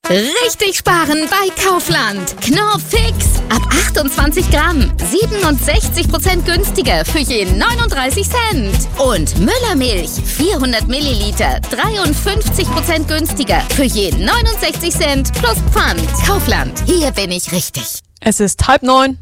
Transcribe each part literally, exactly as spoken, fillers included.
Richtig sparen bei Kaufland. Knorr Fix. Ab achtundzwanzig Gramm. siebenundsechzig Prozent günstiger für je neununddreißig Cent. Und Müllermilch. vierhundert Milliliter. dreiundfünfzig Prozent günstiger für je neunundsechzig Cent plus Pfand. Kaufland. Hier bin ich richtig. Es ist halb neun.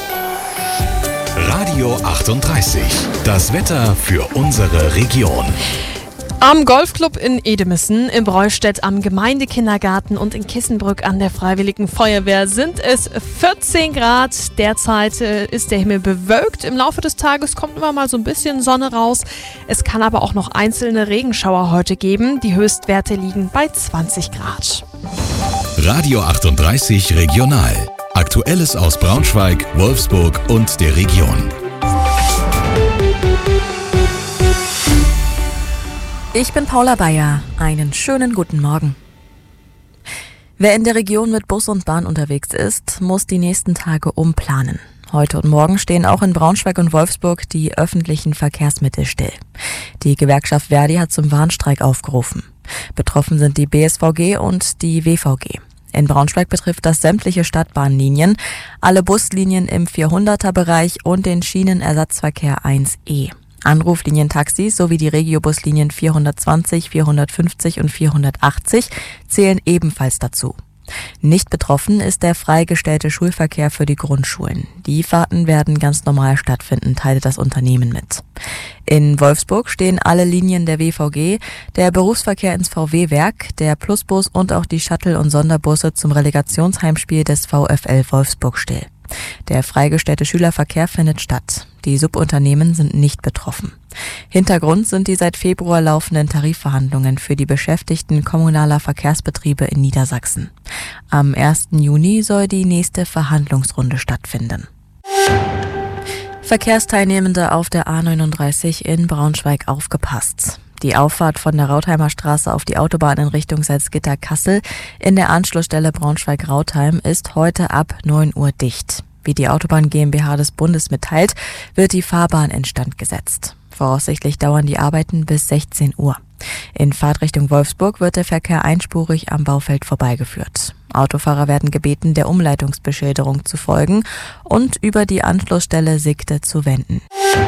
Radio achtunddreißig. Das Wetter für unsere Region. Am Golfclub in Edemissen, in Breustedt am Gemeindekindergarten und in Kissenbrück an der Freiwilligen Feuerwehr sind es vierzehn Grad. Derzeit äh, ist der Himmel bewölkt. Im Laufe des Tages kommt immer mal so ein bisschen Sonne raus. Es kann aber auch noch einzelne Regenschauer heute geben. Die Höchstwerte liegen bei zwanzig Grad. Radio achtunddreißig Regional. Aktuelles aus Braunschweig, Wolfsburg und der Region. Ich bin Paula Bayer. Einen schönen guten Morgen. Wer in der Region mit Bus und Bahn unterwegs ist, muss die nächsten Tage umplanen. Heute und morgen stehen auch in Braunschweig und Wolfsburg die öffentlichen Verkehrsmittel still. Die Gewerkschaft Verdi hat zum Warnstreik aufgerufen. Betroffen sind die B S V G und die W V G. In Braunschweig betrifft das sämtliche Stadtbahnlinien, alle Buslinien im vierhunderter-Bereich und den Schienenersatzverkehr eins E. Anruflinientaxis sowie die Regiobuslinien vierhundertzwanzig, vierhundertfünfzig und vierhundertachtzig zählen ebenfalls dazu. Nicht betroffen ist der freigestellte Schulverkehr für die Grundschulen. Die Fahrten werden ganz normal stattfinden, teilte das Unternehmen mit. In Wolfsburg stehen alle Linien der W V G, der Berufsverkehr ins V W-Werk, der Plusbus und auch die Shuttle- und Sonderbusse zum Relegationsheimspiel des VfL Wolfsburg still. Der freigestellte Schülerverkehr findet statt. Die Subunternehmen sind nicht betroffen. Hintergrund sind die seit Februar laufenden Tarifverhandlungen für die Beschäftigten kommunaler Verkehrsbetriebe in Niedersachsen. Am ersten Juni soll die nächste Verhandlungsrunde stattfinden. Verkehrsteilnehmende auf der A neununddreißig in Braunschweig aufgepasst. Die Auffahrt von der Rautheimer Straße auf die Autobahn in Richtung Salzgitter-Kassel in der Anschlussstelle Braunschweig-Rautheim ist heute ab neun Uhr dicht. Wie die Autobahn GmbH des Bundes mitteilt, wird die Fahrbahn instand gesetzt. Voraussichtlich dauern die Arbeiten bis sechzehn Uhr. In Fahrtrichtung Wolfsburg wird der Verkehr einspurig am Baufeld vorbeigeführt. Autofahrer werden gebeten, der Umleitungsbeschilderung zu folgen und über die Anschlussstelle Sigte zu wenden.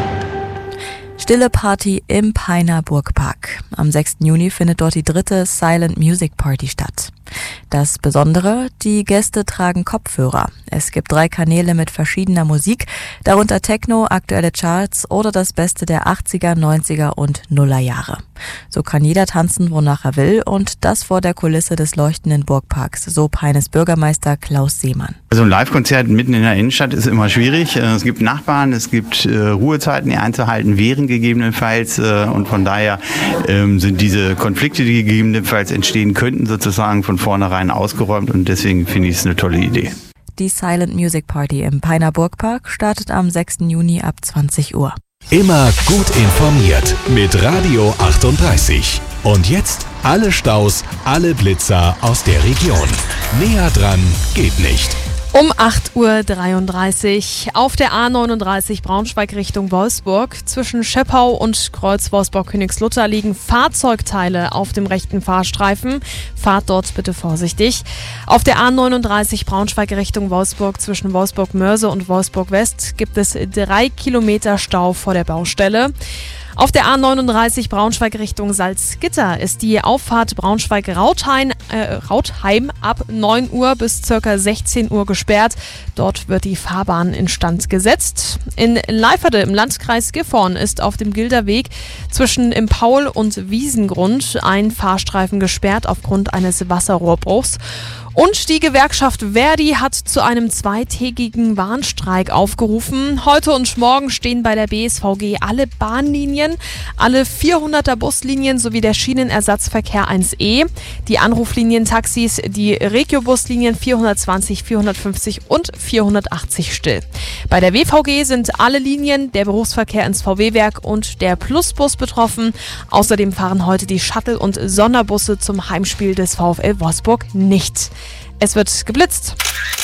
Stille Party im Peiner Burgpark. Am sechsten Juni findet dort die dritte Silent Music Party statt. Das Besondere, die Gäste tragen Kopfhörer. Es gibt drei Kanäle mit verschiedener Musik, darunter Techno, aktuelle Charts oder das Beste der achtziger, neunziger und Nullerjahre. So kann jeder tanzen, wonach er will, und das vor der Kulisse des leuchtenden Burgparks, so Peines Bürgermeister Klaus Seemann. Also ein Live-Konzert mitten in der Innenstadt ist immer schwierig. Es gibt Nachbarn, es gibt äh, Ruhezeiten, die einzuhalten wären gegebenenfalls. Äh, und von daher ähm, sind diese Konflikte, die gegebenenfalls entstehen könnten, sozusagen von vornherein ausgeräumt. Und deswegen finde ich es eine tolle Idee. Die Silent Music Party im Peiner Burgpark startet am sechsten Juni ab zwanzig Uhr. Immer gut informiert mit Radio achtunddreißig. Und jetzt alle Staus, alle Blitzer aus der Region. Näher dran geht nicht. Um acht Uhr dreiunddreißig auf der A neununddreißig Braunschweig Richtung Wolfsburg. Zwischen Schöppau und Kreuz Wolfsburg-Königslutter liegen Fahrzeugteile auf dem rechten Fahrstreifen. Fahrt dort bitte vorsichtig. Auf der A neununddreißig Braunschweig Richtung Wolfsburg zwischen Wolfsburg-Mörse und Wolfsburg-West gibt es drei Kilometer Stau vor der Baustelle. Auf der A neununddreißig Braunschweig Richtung Salzgitter ist die Auffahrt Braunschweig-Rautheim äh, Rautheim ab neun Uhr bis ca. sechzehn Uhr gesperrt. Dort wird die Fahrbahn instand gesetzt. In Leiferde im Landkreis Gifhorn ist auf dem Gilderweg zwischen im Paul- und Wiesengrund ein Fahrstreifen gesperrt aufgrund eines Wasserrohrbruchs. Und die Gewerkschaft Verdi hat zu einem zweitägigen Warnstreik aufgerufen. Heute und morgen stehen bei der B S V G alle Bahnlinien, alle vierhunderter Buslinien sowie der Schienenersatzverkehr eins E, die Anruflinientaxis, die Regiobuslinien vierhundertzwanzig, vierhundertfünfzig und vierhundertachtzig still. Bei der W V G sind alle Linien, der Berufsverkehr ins V W-Werk und der Plusbus betroffen. Außerdem fahren heute die Shuttle- und Sonderbusse zum Heimspiel des VfL Wolfsburg nicht. Es wird geblitzt.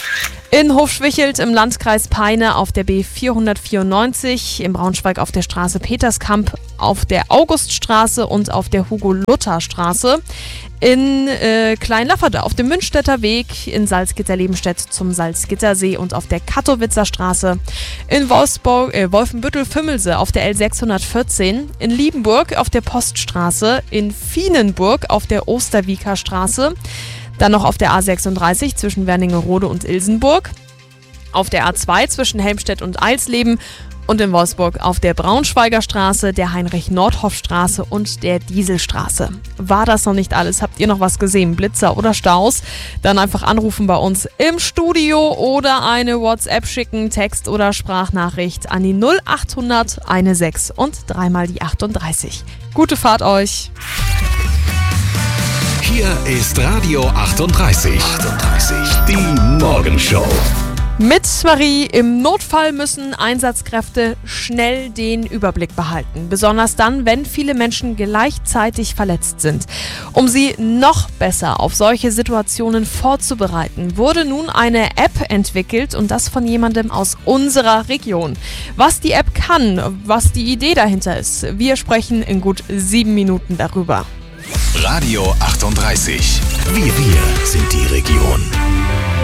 In Hofschwichelt im Landkreis Peine auf der B vierhundertvierundneunzig, in Braunschweig auf der Straße Peterskamp, auf der Auguststraße und auf der Hugo-Luther-Straße. In äh, Kleinlafferde auf dem Münchstädter Weg, in Salzgitter-Lebenstedt zum Salzgittersee und auf der Katowitzer Straße. In Wolfsburg, äh, Wolfenbüttel-Fümmelse auf der L sechshundertvierzehn. In Liebenburg auf der Poststraße. In Vienenburg auf der Osterwieker Straße. Dann noch auf der A sechsunddreißig zwischen Wernigerode und Ilsenburg. Auf der A zwei zwischen Helmstedt und Eilsleben. Und in Wolfsburg auf der Braunschweiger Straße, der Heinrich-Nordhoff-Straße und der Dieselstraße. War das noch nicht alles? Habt ihr noch was gesehen? Blitzer oder Staus? Dann einfach anrufen bei uns im Studio oder eine WhatsApp schicken, Text- oder Sprachnachricht an die null achthundert sechzehn und dreimal die achtunddreißig. Gute Fahrt euch! Hier ist Radio achtunddreißig. achtunddreißig. Die Morgenshow. Mit Marie, im Notfall müssen Einsatzkräfte schnell den Überblick behalten. Besonders dann, wenn viele Menschen gleichzeitig verletzt sind. Um sie noch besser auf solche Situationen vorzubereiten, wurde nun eine App entwickelt und das von jemandem aus unserer Region. Was die App kann, was die Idee dahinter ist, wir sprechen in gut sieben Minuten darüber. Radio achtunddreißig. Wir, wir sind die Region.